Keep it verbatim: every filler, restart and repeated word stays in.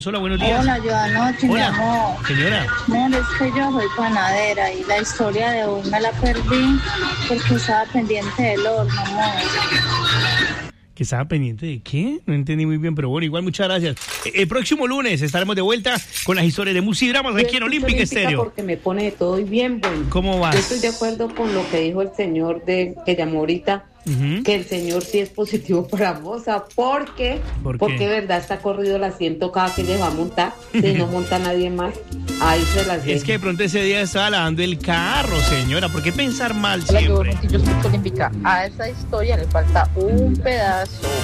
Hola, buenos días. Hola, yo anoche, Hola, mi amor. señora. No, es que yo soy panadera y la historia de hoy me la perdí porque estaba pendiente del horno, amor. ¿Que estaba pendiente de qué? No entendí muy bien, pero bueno, igual muchas gracias. El próximo lunes estaremos de vuelta con las historias de música y dramas aquí en Olímpica Estéreo. Porque me pone de todo y bien bueno. ¿Cómo vas? Yo estoy de acuerdo con lo que dijo el señor de que llamó ahorita, uh-huh. que el señor sí es positivo para Moza, porque, ¿Por porque verdad está corrido el asiento cada que ella va a montar, si no monta nadie más, ahí se las deja. Es que de pronto ese día estaba lavando el carro, señora, ¿por qué pensar mal Hola, siempre? yo, yo soy Olímpica. A esa historia le falta un pedazo.